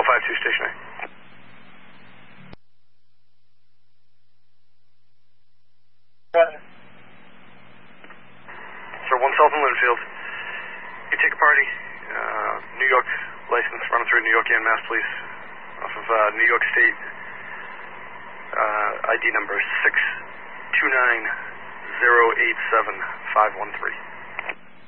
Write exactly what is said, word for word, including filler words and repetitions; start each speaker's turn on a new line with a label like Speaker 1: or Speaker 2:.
Speaker 1: five two stationary.
Speaker 2: Roger.
Speaker 1: Sir, one South in Linfield. You take a party, uh, New York license, running through New York and Mass Police, off of uh, New York State. Uh, I D number six two nine zero eight seven five one three.